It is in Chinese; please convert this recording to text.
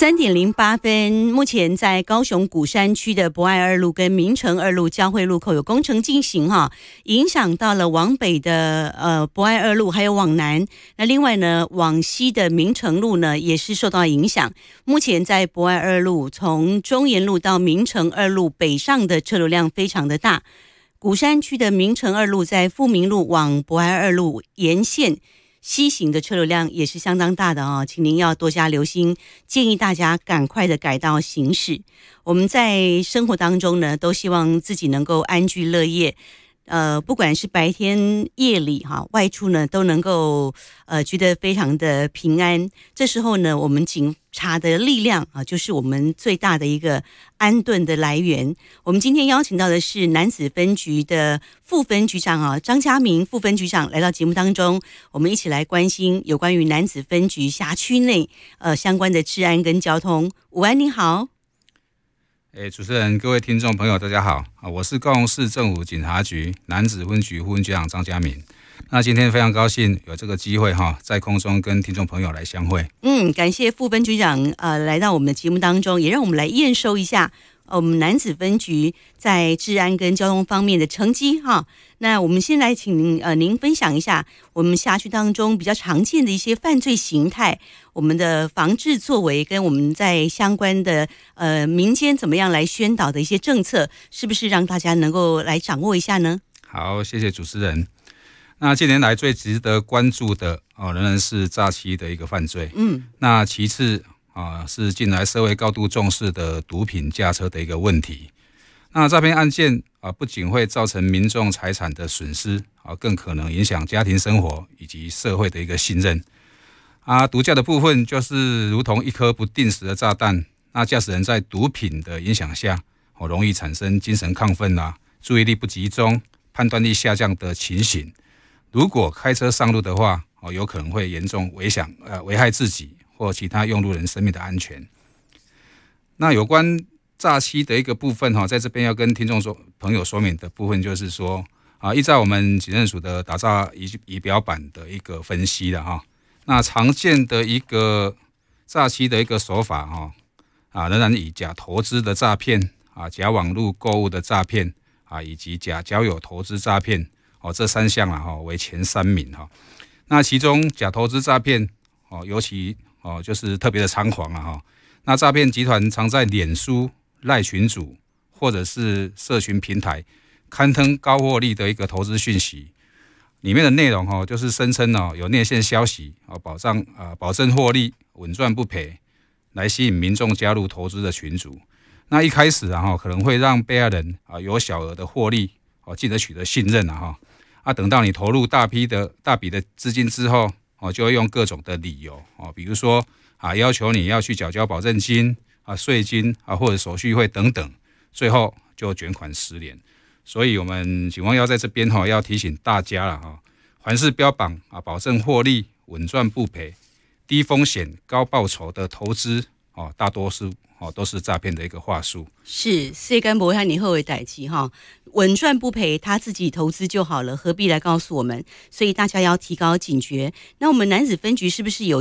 3:08，目前在高雄鼓山区的博爱二路跟明诚二路交汇路口有工程进行哈，影响到了往北的博爱二路，还有往南。那另外呢，往西的明诚路呢也是受到影响。目前在博爱二路从中研路到明诚二路北上的车流量非常的大。鼓山区的明诚二路在富民路往博爱二路沿线西行的车流量也是相当大的哦，请您要多加留心，建议大家赶快的改道行驶。我们在生活当中呢，都希望自己能够安居乐业，不管是白天夜里外出呢，都能够觉得非常的平安。这时候呢，我们警察的力量就是我们最大的一个安顿的来源。我们今天邀请到的是楠梓分局的副分局长张家明副分局长来到节目当中，我们一起来关心有关于楠梓分局辖区内相关的治安跟交通。午安，你好。 主持人、各位听众朋友，大家好，我是高雄市政府警察局楠梓分局副分局长张家明。那今天非常高兴有这个机会在空中跟听众朋友来相会。 感谢副分局长来到我们的节目当中，也让我们来验收一下我们楠梓分局在治安跟交通方面的成绩哈。那我们先来请您分享一下我们辖区当中比较常见的一些犯罪形态，我们的防治作为跟我们在相关的民间怎么样来宣导的一些政策，是不是让大家能够来掌握一下呢？ 好，谢谢主持人。那近年来最值得关注的仍然是诈欺的一个犯罪。那其次是近来社会高度重视的毒品驾车的一个问题。那诈骗案件不仅会造成民众财产的损失更可能影响家庭生活以及社会的一个信任。毒驾的部分就是如同一颗不定时的炸弹，那驾驶人在毒品的影响下容易产生精神亢奋注意力不集中、判断力下降的情形。如果开车上路的话有可能会严重危害自己或其他用路人生命的安全。那有关诈欺的一个部分在这边要跟听众朋友说明的部分就是说依照我们警政署的打诈仪表板的一个分析那常见的一个诈欺的一个手法仍然以假投资的诈骗假网络购物的诈骗以及假交友投资诈骗这三项为前3名那其中假投资诈骗尤其就是特别的猖狂那诈骗集团常在脸书、赖群组或者是社群平台刊登高获利的一个投资讯息，里面的内容就是声称有内线消息保证获利、稳赚不赔，来吸引民众加入投资的群组。那一开始可能会让被害人有小额的获利进而取得信任等到你投入大笔的资金之后就会用各种的理由比如说要求你要去缴交保证金税金或者手续费等等，最后就卷款失联。所以我们警方要在这边要提醒大家了凡是标榜保证获利、稳赚不赔、低风险高报酬的投资大多数都是诈骗的一个话术。 是谁敢不会你后悔代志稳赚不赔，他自己投资就好了，何必来告诉我们？所以大家要提高警觉。那我们楠梓分局是不是有